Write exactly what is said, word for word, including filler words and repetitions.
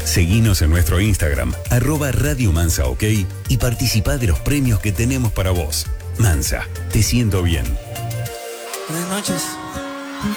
Seguinos en nuestro Instagram, arroba Radio Mansa OK, y participá de los premios que tenemos para vos. Mansa, te siento bien. Buenas noches.